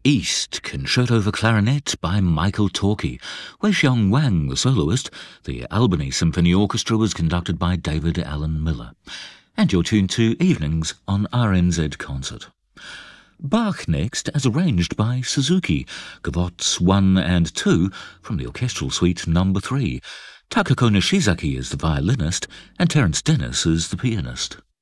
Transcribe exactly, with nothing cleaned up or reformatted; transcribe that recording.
East, Concerto for Clarinet by Michael Torkey. Wei-Xiong Wang, the soloist. The Albany Symphony Orchestra was conducted by David Allen Miller. And you're tuned to Evenings on R N Z Concert. Bach next, as arranged by Suzuki. Gavottes one and two from the Orchestral Suite number three. Takako Nishizaki is the violinist and Terence Dennis is the pianist.